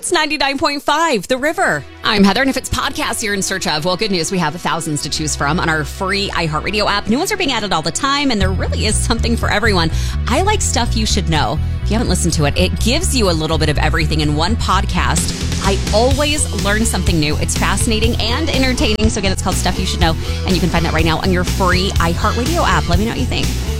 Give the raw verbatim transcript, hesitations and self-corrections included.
It's ninety-nine point five, The River. I'm Heather, and if it's podcasts you're in search of, well, good news, we have thousands to choose from on our free iHeartRadio app. New ones are being added all the time, and there really is something for everyone. I like Stuff You Should Know. If you haven't listened to it, it gives you a little bit of everything in one podcast. I always learn something new. It's fascinating and entertaining. So again, it's called Stuff You Should Know, and you can find that right now on your free iHeartRadio app. Let me know what you think.